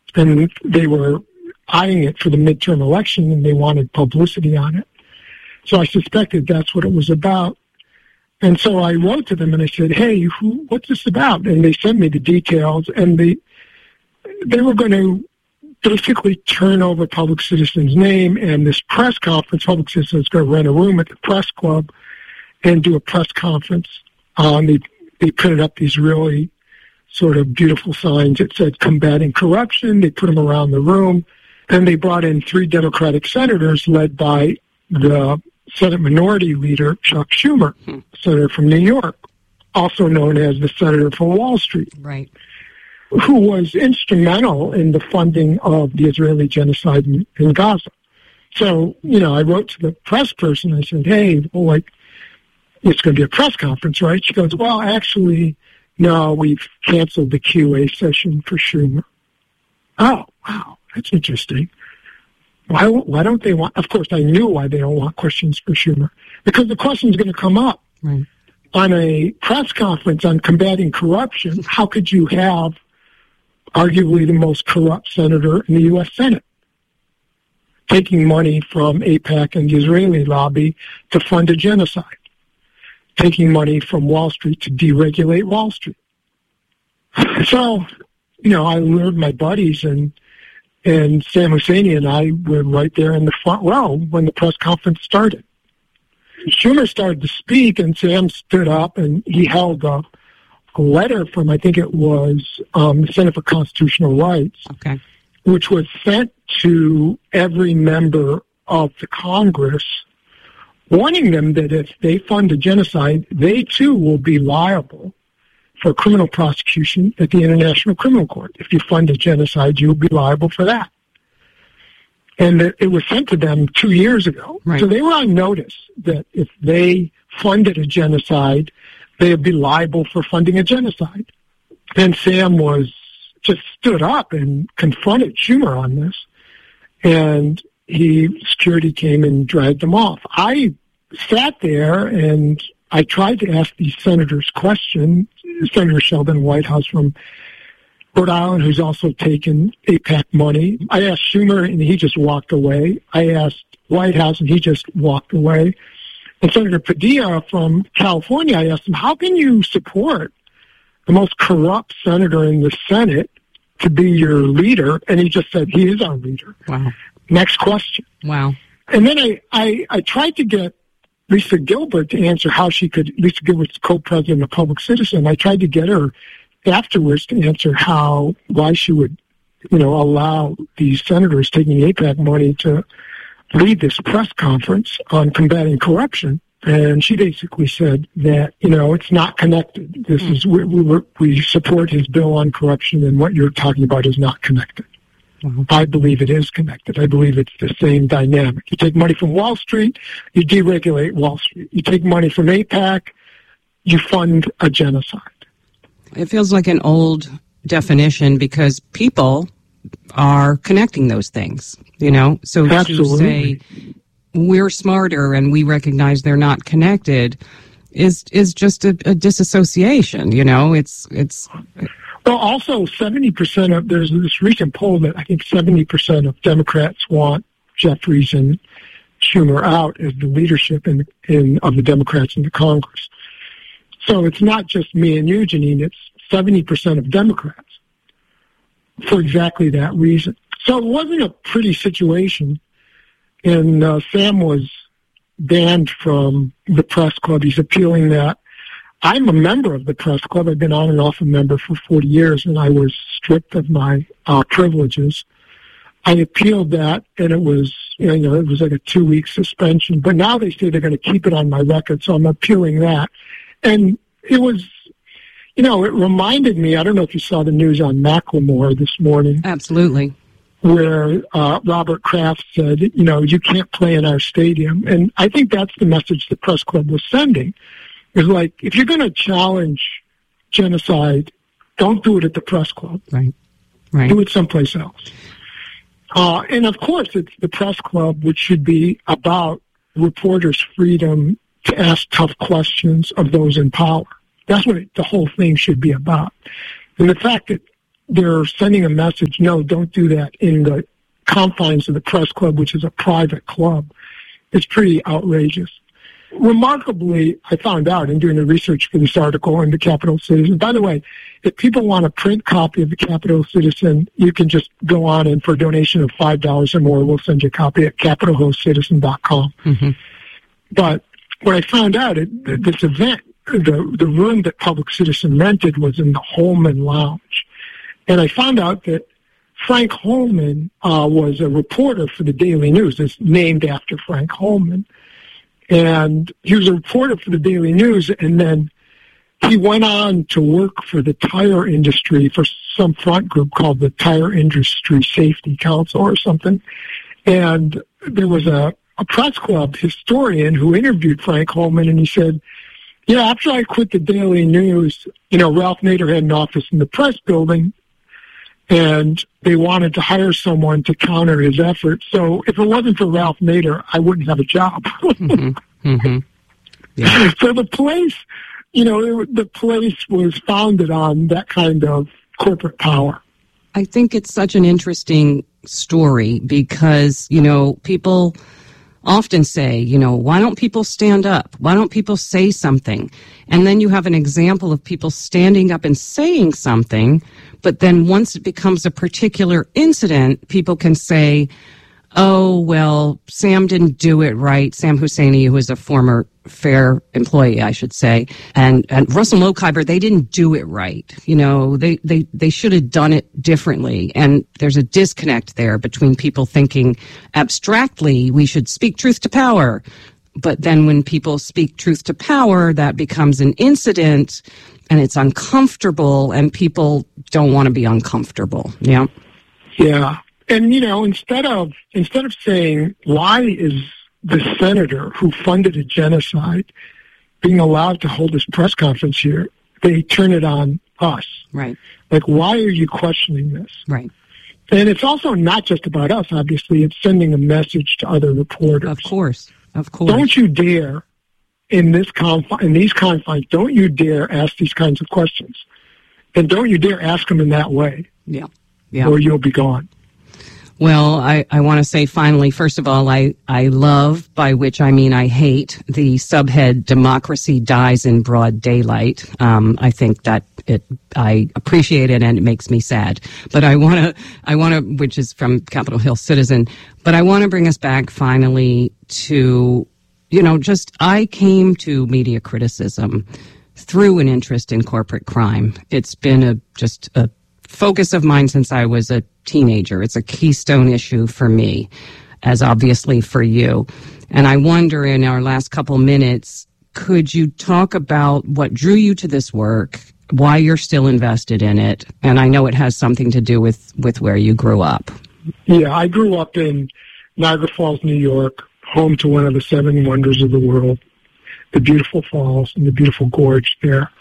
and they were eyeing it for the midterm election, and they wanted publicity on it. So I suspected that's what it was about. And so I wrote to them and I said, hey, what's this about? And they sent me the details, and they were going to basically turn over Public Citizen's name, and this press conference, Public Citizen's going to rent a room at the press club and do a press conference. They printed up these really sort of beautiful signs that said combating corruption. They put them around the room. Then they brought in 3 Democratic senators led by the Senate Minority Leader, Chuck Schumer, senator from New York, also known as the senator from Wall Street. Right. Who was instrumental in the funding of the Israeli genocide in Gaza. So, I wrote to the press person. I said, hey, it's going to be a press conference, right? She goes, well, actually, no, we've canceled the QA session for Schumer. Oh, wow, that's interesting. Why don't they want, of course, I knew why they don't want questions for Schumer. Because the question's going to come up. Right. On a press conference on combating corruption, how could you have arguably the most corrupt senator in the U.S. Senate, taking money from AIPAC and the Israeli lobby to fund a genocide, taking money from Wall Street to deregulate Wall Street? So, I lured my buddies, and Sam Husseini and I were right there in the front row when the press conference started. Schumer started to speak, and Sam stood up, and he held a letter from, I think it was the Center for Constitutional Rights, okay, which was sent to every member of the Congress, warning them that if they fund a genocide, they too will be liable for criminal prosecution at the International Criminal Court. If you fund a genocide, you'll be liable for that. And it was sent to them 2 years ago. Right. So they were on notice that if they funded a genocide, they would be liable for funding a genocide. And Sam just stood up and confronted Schumer on this. And security came and dragged them off. I sat there and I tried to ask these senators questions. Senator Sheldon Whitehouse from Rhode Island, who's also taken AIPAC money. I asked Schumer, and he just walked away. I asked Whitehouse, and he just walked away. And Senator Padilla from California, I asked him, how can you support the most corrupt senator in the Senate to be your leader? And he just said, he is our leader. Wow. Next question. Wow. And then I tried to get Lisa Gilbert to answer how she could, Lisa Gilbert's co-president of Public Citizen, I tried to get her afterwards to answer why she would, allow these senators taking AIPAC money to lead this press conference on combating corruption. And she basically said that, it's not connected. This is, we support his bill on corruption, and what you're talking about is not connected. Mm-hmm. I believe it is connected. I believe it's the same dynamic. You take money from Wall Street, you deregulate Wall Street. You take money from AIPAC, you fund a genocide. It feels like an old definition because people are connecting those things, So Absolutely. To say we're smarter and we recognize they're not connected is just a disassociation, It's Well, also 70% of, there's this recent poll that I think 70% of Democrats want Jeffries and Schumer out as the leadership of the Democrats in the Congress. So it's not just me and you, Janine, it's 70% of Democrats for exactly that reason. So it wasn't a pretty situation, and Sam was banned from the press club. He's appealing that. I'm a member of the press club. I've been on and off a member for 40 years, and I was stripped of my privileges. I appealed that, and it was, it was like a 2-week suspension. But now they say they're going to keep it on my record, so I'm appealing that. And it was, it reminded me, I don't know if you saw the news on Macklemore this morning. Absolutely. Where Robert Kraft said, you can't play in our stadium. And I think that's the message the press club was sending. It's like, if you're going to challenge genocide, don't do it at the press club. Right. Do it someplace else. And, of course, it's the press club, which should be about reporters' freedom to ask tough questions of those in power. That's what the whole thing should be about. And the fact that they're sending a message, no, don't do that in the confines of the press club, which is a private club. It's pretty outrageous. Remarkably, I found out in doing the research for this article in the Capital Citizen. By the way, if people want a print copy of the Capital Citizen, you can just go on and for a donation of $5 or more, we'll send you a copy at CapitolHillCitizen.com. Mm-hmm. But what I found out, this event, the room that Public Citizen rented was in the Holman Lounge. And I found out that Frank Holman was a reporter for the Daily News. It's named after Frank Holman. And he was a reporter for the Daily News, and then he went on to work for the tire industry for some front group called the Tire Industry Safety Council or something. And there was a press club historian who interviewed Frank Holman, and he said, yeah, after I quit the Daily News, Ralph Nader had an office in the press building, and they wanted to hire someone to counter his efforts. So if it wasn't for Ralph Nader, I wouldn't have a job. Mm-hmm. Mm-hmm. Yeah. So the place, the place was founded on that kind of corporate power. I think it's such an interesting story because, people often say, why don't people stand up? Why don't people say something? And then you have an example of people standing up and saying something, but then once it becomes a particular incident, people can say, oh, well, Sam didn't do it right. Sam Husseini, who was a former FAIR employee, I should say, and Russell Mokhiber, they didn't do it right. They should have done it differently. And there's a disconnect there between people thinking abstractly we should speak truth to power. But then when people speak truth to power, that becomes an incident and it's uncomfortable and people don't want to be uncomfortable. Yeah. Yeah. And, instead of saying, why is the senator who funded a genocide being allowed to hold this press conference here, they turn it on us. Right. Like, why are you questioning this? Right. And it's also not just about us, obviously. It's sending a message to other reporters. Of course. Don't you dare, in these confines, don't you dare ask these kinds of questions. And don't you dare ask them in that way. Yeah. Or you'll be gone. Well, I want to say finally, first of all, I love, by which I mean I hate, the subhead "Democracy Dies in Broad Daylight." I think that I appreciate it and it makes me sad. But I want to, which is from Capitol Hill Citizen, but I want to bring us back finally to, I came to media criticism through an interest in corporate crime. It's been just a focus of mine since I was a teenager. It's a keystone issue for me, as obviously for you. And I wonder, in our last couple minutes, could you talk about what drew you to this work, why you're still invested in it? And I know it has something to do with where you grew up. Yeah, I grew up in Niagara Falls, New York, home to one of the 7 wonders of the world, the beautiful falls and the beautiful gorge there.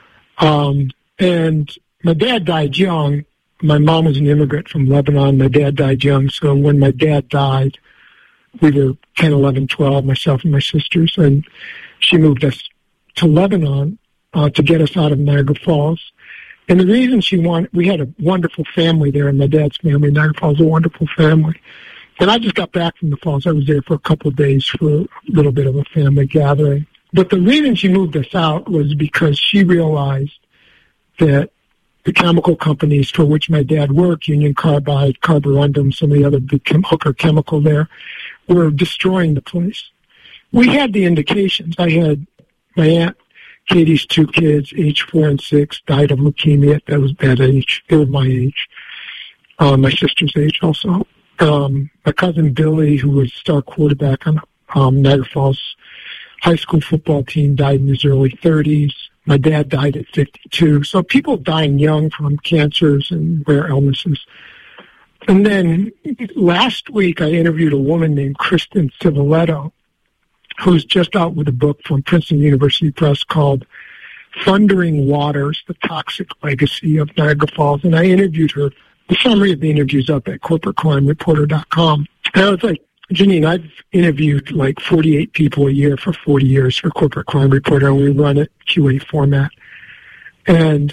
And my dad died young. My mom was an immigrant from Lebanon. My dad died young. So when my dad died, we were 10, 11, 12, myself and my sisters. And she moved us to Lebanon to get us out of Niagara Falls. And the reason we had a wonderful family there, and my dad's family, Niagara Falls, a wonderful family. And I just got back from the Falls. I was there for a couple of days for a little bit of a family gathering. But the reason she moved us out was because she realized that the chemical companies for which my dad worked, Union Carbide, Carborundum, some of the other big Hooker Chemical there, were destroying the place. We had the indications. I had my Aunt Katie's 2 kids, age 4 and 6, died of leukemia. That was that age. They were my age. My sister's age also. My cousin Billy, who was star quarterback on Niagara Falls high school football team, died in his early 30s. My dad died at 52. So people dying young from cancers and rare illnesses. And then last week I interviewed a woman named Kristen Civiletto, who's just out with a book from Princeton University Press called Thundering Waters, The Toxic Legacy of Niagara Falls. And I interviewed her. The summary of the interview is up at corporatecrimereporter.com. And I was like, Janine, I've interviewed like 48 people a year for 40 years for Corporate Crime Reporter, and we run it QA format. And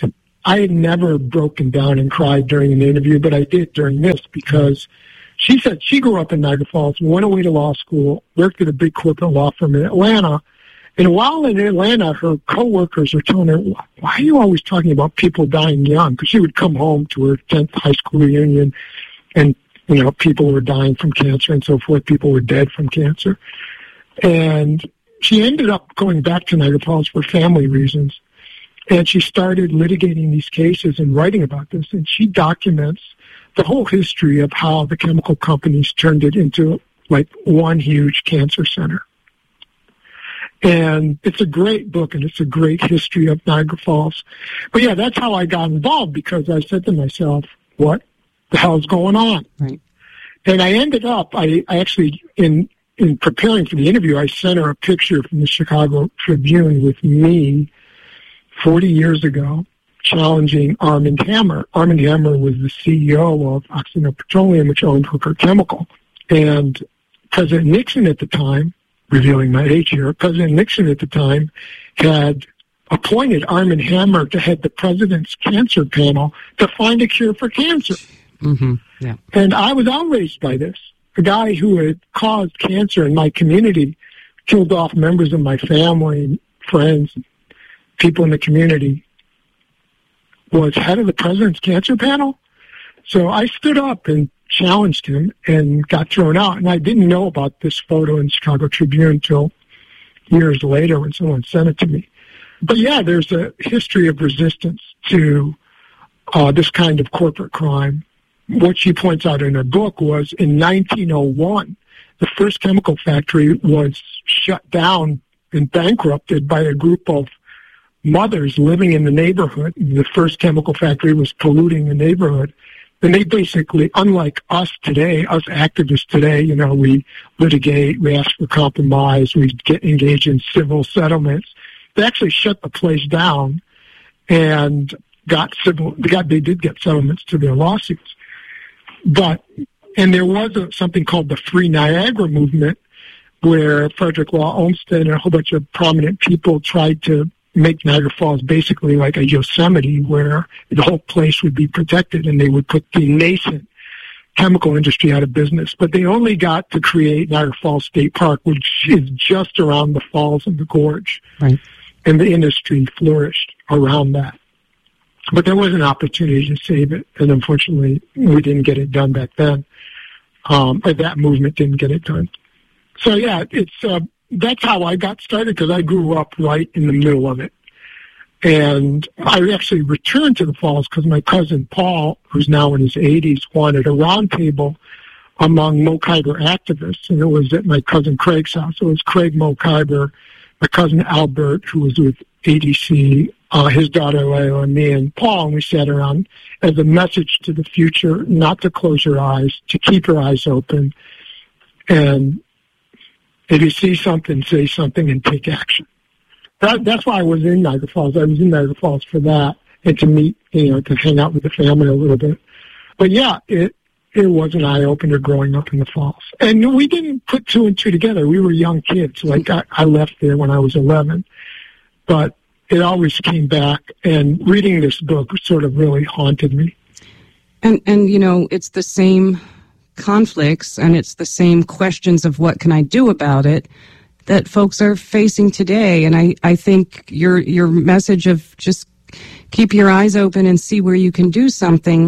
I had never broken down and cried during an interview, but I did during this because she said she grew up in Niagara Falls, went away to law school, worked at a big corporate law firm in Atlanta. And while in Atlanta, her coworkers were telling her, why are you always talking about people dying young? Because she would come home to her 10th high school reunion and, people were dying from cancer and so forth. People were dead from cancer. And she ended up going back to Niagara Falls for family reasons. And she started litigating these cases and writing about this. And she documents the whole history of how the chemical companies turned it into like one huge cancer center. And it's a great book, and it's a great history of Niagara Falls. But yeah, that's how I got involved, because I said to myself, what the hell's going on? Right. And I ended up, I actually, in preparing for the interview, I sent her a picture from the Chicago Tribune with me 40 years ago challenging Armand Hammer. Armand Hammer was the CEO of Occidental Petroleum, which owned Hooker Chemical. And President Nixon at the time, revealing my age here, President Nixon at the time had appointed Armand Hammer to head the president's cancer panel to find a cure for cancer. Mm-hmm. Yeah. And I was outraged by this. A guy who had caused cancer in my community, killed off members of my family, friends, people in the community, was head of the president's cancer panel. So I stood up and challenged him and got thrown out. And I didn't know about this photo in the Chicago Tribune until years later when someone sent it to me. But yeah, there's a history of resistance to this kind of corporate crime. What she points out in her book was in 1901, the first chemical factory was shut down and bankrupted by a group of mothers living in the neighborhood. The first chemical factory was polluting the neighborhood. And they basically, unlike us today, us activists today, we litigate, we ask for compromise, we get engaged in civil settlements. They actually shut the place down and they did get settlements to their lawsuits. And there was something called the Free Niagara movement, where Frederick Law Olmsted and a whole bunch of prominent people tried to make Niagara Falls basically like a Yosemite, where the whole place would be protected and they would put the nascent chemical industry out of business. But they only got to create Niagara Falls State Park, which is just around the falls and the gorge. Right. And the industry flourished around that. But there was an opportunity to save it, and unfortunately, we didn't get it done back then. Or that movement didn't get it done. So yeah, that's how I got started, because I grew up right in the middle of it. And I actually returned to the Falls because my cousin Paul, who's now in his 80s, wanted a roundtable among Mo Kiber activists, and it was at my cousin Craig's house. It was Craig Mo Kiber, my cousin Albert, who was with ADC, his daughter Layla, and me and Paul, and we sat around as a message to the future, not to close your eyes, to keep your eyes open, and if you see something, say something and take action. That's why I was in Niagara Falls. I was in Niagara Falls for that, and to meet, to hang out with the family a little bit. But yeah, it was an eye-opener growing up in the Falls. And we didn't put two and two together. We were young kids. Like, I left there when I was 11. But it always came back, and reading this book sort of really haunted me. And it's the same conflicts and it's the same questions of what can I do about it that folks are facing today. And I think your message of just keep your eyes open and see where you can do something,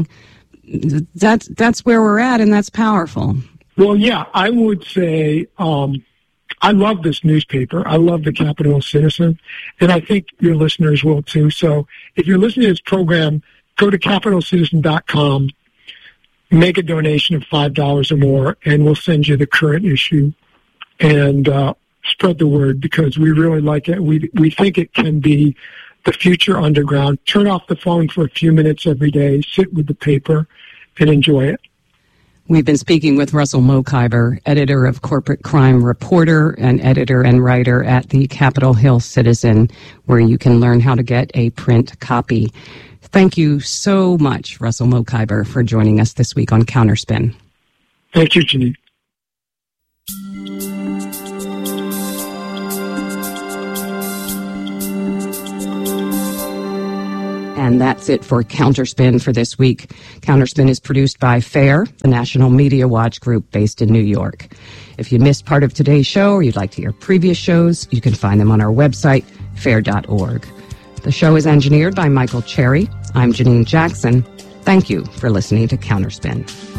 that's where we're at, and that's powerful. Well, yeah, I would say I love this newspaper. I love the Capitol Hill Citizen, and I think your listeners will too. So if you're listening to this program, go to CapitolCitizen.com, make a donation of $5 or more, and we'll send you the current issue, and spread the word, because we really like it. We think it can be the future underground. Turn off the phone for a few minutes every day, sit with the paper, and enjoy it. We've been speaking with Russell Mo Kiber, editor of Corporate Crime Reporter and editor and writer at the Capitol Hill Citizen, where you can learn how to get a print copy. Thank you so much, Russell Mo Kiber, for joining us this week on Counterspin. Thank you, Janine. And that's it for Counterspin for this week. Counterspin is produced by FAIR, the National Media Watch group based in New York. If you missed part of today's show or you'd like to hear previous shows, you can find them on our website, fair.org. The show is engineered by Michael Cherry. I'm Janine Jackson. Thank you for listening to Counterspin.